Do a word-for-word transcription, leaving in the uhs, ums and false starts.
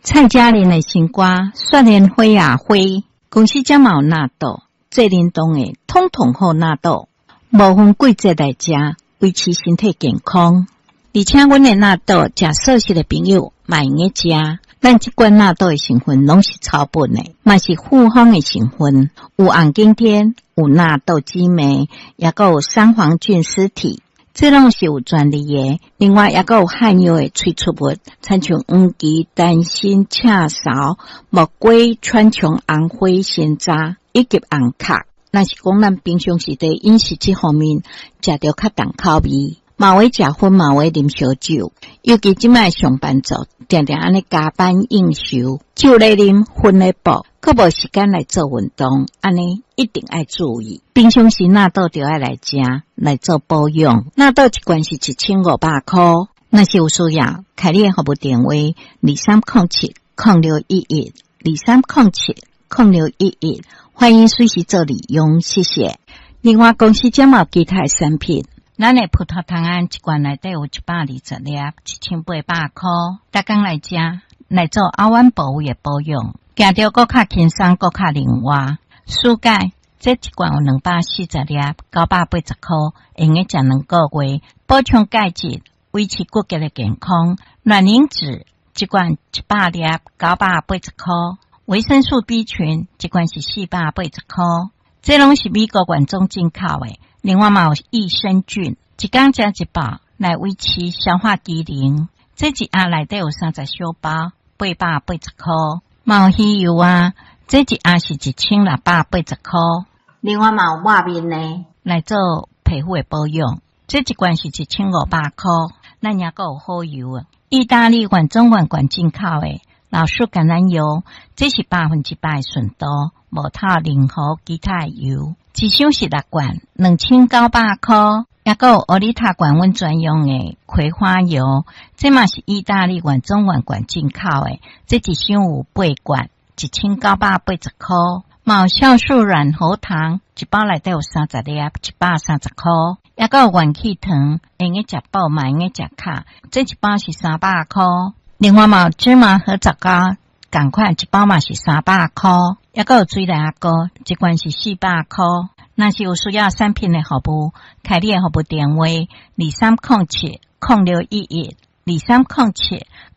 蔡嘉玲的新歌雪莲花啊花，公司才嘛有纳豆，最冷冻的统统好纳豆，无分季节来食，维持身体健康。而且阮的纳豆食素食的朋友嘛用个食，咱即款纳豆的成分拢是草本的，嘛是复方的成分，有红景天，有纳豆激酶，也个有三黄菌丝体。这拢是有专利的，另外也个有含有的催促物，参像黄芪、丹参、赤芍、木瓜、川穹、红花、鲜渣以及红壳。若是讲咱平常时在饮食这方面食着较重口味，嘛会食薰，嘛会啉烧酒，尤其即摆上班族定定安尼加班应酬，酒来啉，薰来补，佫无时间来做运动，安尼一定要注意。平常时纳豆就要来食，来做保养。纳豆一罐是一千五百块，若是有需要，开你的服务电话二三零七零六一一二三零七零六一一，欢迎随时做利用，谢谢。另外，公司将有其他产品。咱的葡萄糖胺一罐内底有一百二十粒，一千八百块。逐工来食，来做熬丸保胃的保养，行着搁较轻松，搁较灵活。舒钙，这一罐有两百四十粒，九百八十块，用个食两个月，补充钙质，维持骨骼的健康。卵磷脂一罐一百粒，九百八十块。维生素 B 群一罐是四百八十块，这拢是美国原装进口的。另外嘛有益生菌，一天食一包来维持消化机能。这一盒内底有三十小包，八百八十块。嘛有鱼油啊，这一盒是一千六百八十块。另外嘛有抹面呢，来做皮肤的保养。这一罐是一千五百块。咱也个有好油啊，意大利原装原罐进口的老树橄榄油，这是百分之百纯度，无套任何其他油。一箱是六罐，两千九百块。也个有欧丽塔管温专用的葵花油，这嘛是意大利原装原罐进口的，这一箱有八罐，一千九百八十块。嘛有酵素软喉糖，一包内底有三十粒，一百三十块。也个有元气糖，用个食饱嘛用个食卡，这一包是三百块。另外嘛有芝麻和杂糕，同款一包嘛是三百块。也个有水来阿哥，一罐是四百块。若是有需要产品的服务，开你的服务电话二三零七零六一一二三零七